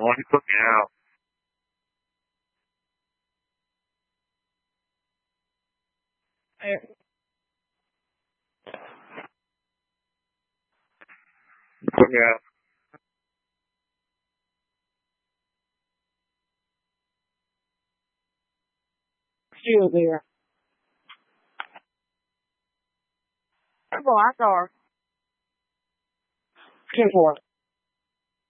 Why you put me out? Put me out. Still there. Come on, I saw her. 10-4.